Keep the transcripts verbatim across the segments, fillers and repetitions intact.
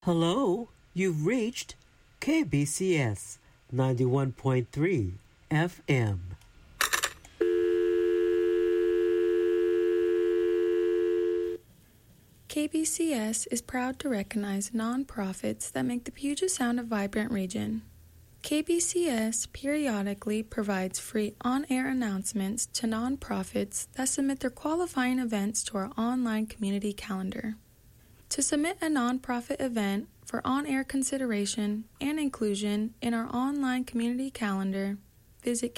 Hello, you've reached K B C S ninety-one point three F M. K B C S is proud to recognize nonprofits that make the Puget Sound a vibrant region. K B C S periodically provides free on-air announcements to nonprofits that submit their qualifying events to our online community calendar. To submit a nonprofit event for on-air consideration and inclusion in our online community calendar, visit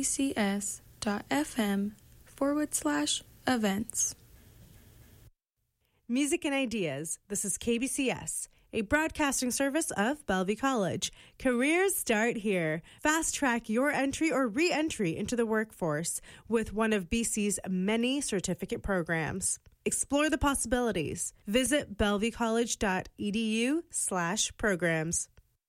kbcs.fm forward slash events. Music and Ideas. This is K B C S, a broadcasting service of Bellevue College. Careers start here. Fast track your entry or re-entry into the workforce with one of B C's many certificate programs. Explore the possibilities. Visit bellevuecollege.edu slash programs.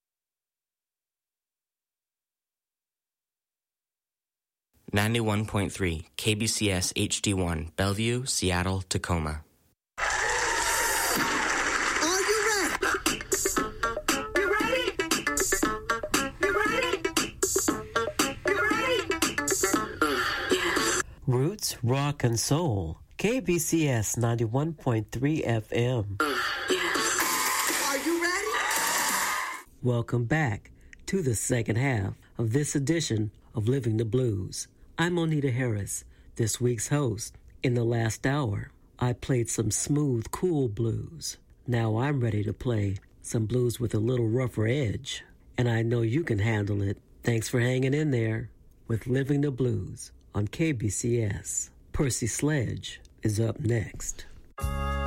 ninety-one point three K B C S H D one, Bellevue, Seattle, Tacoma. Roots, rock, and soul. K B C S ninety-one point three F M. Are you ready? Welcome back to the second half of this edition of Living the Blues. I'm Onita Harris, this week's host. In the last hour, I played some smooth, cool blues. Now I'm ready to play some blues with a little rougher edge, and I know you can handle it. Thanks for hanging in there with Living the Blues on K B C S. Percy Sledge is up next.